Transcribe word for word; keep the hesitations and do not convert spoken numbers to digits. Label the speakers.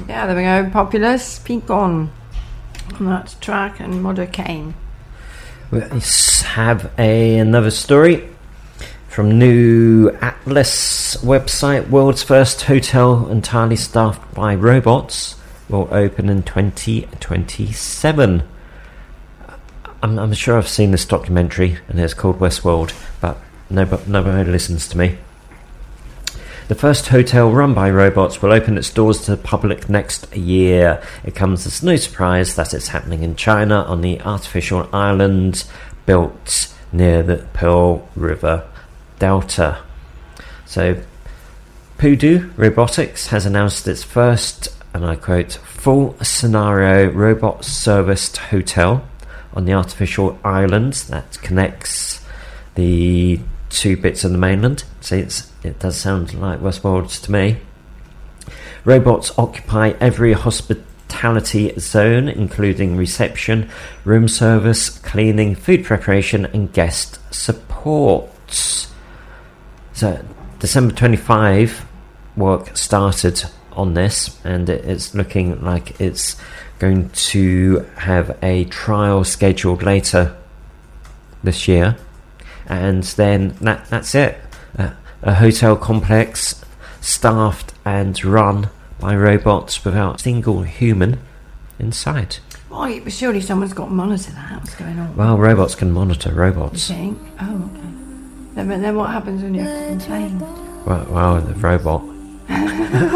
Speaker 1: Yeah, there we go. Populous, peak on. And that's track and Modocane.
Speaker 2: We have a, another story from New Atlas website. World's first hotel entirely staffed by robots will open in twenty twenty-seven. I'm, I'm sure I've seen this documentary, and it's called Westworld, but nobody, nobody listens to me. The first hotel run by robots will open its doors to the public next year. It comes as no surprise that it's happening in China on the artificial island built near the Pearl River Delta. So, Pudu Robotics has announced its first, and I quote, full scenario robot serviced hotel on the artificial island that connects the two bits of the mainland. See, it's, it does sound like Westworld to me. Robots occupy every hospitality zone, including reception, room service, cleaning, food preparation, and guest support. So, December twenty-fifth, work started on this, and it, it's looking like it's going to have a trial scheduled later this year. And then that that's it. Uh, a hotel complex staffed and run by robots without a single human inside.
Speaker 1: Right, but surely someone's got to monitor that. What's going on?
Speaker 2: Well, robots can monitor robots.
Speaker 1: You think? Oh, okay. Then, then what happens when you have to complain?
Speaker 2: Well, well the robot